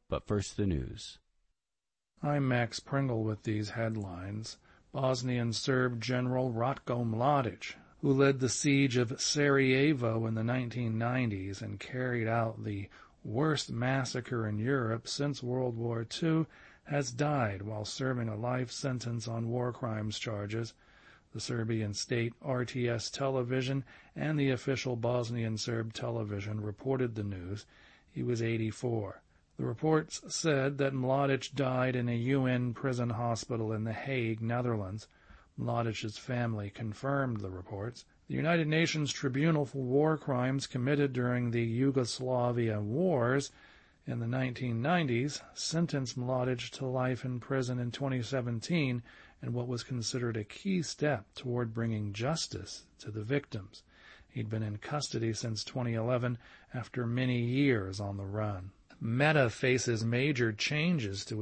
But first the news. I'm Max Pringle with these headlines. Bosnian Serb General Ratko Mladic, who led the siege of Sarajevo in the 1990s and carried out the worst massacre in Europe since World War II, has died while serving a life sentence on war crimes charges. The Serbian state RTS television and the official Bosnian Serb television reported the news. He was 84. The reports said that Mladic died in a UN prison hospital in The Hague, Netherlands. Mladic's family confirmed the reports. The United Nations Tribunal for War Crimes committed during the Yugoslavia Wars in the 1990s sentenced Mladic to life in prison in 2017 in what was considered a key step toward bringing justice to the victims. He'd been in custody since 2011 after many years on the run. Meta faces major changes to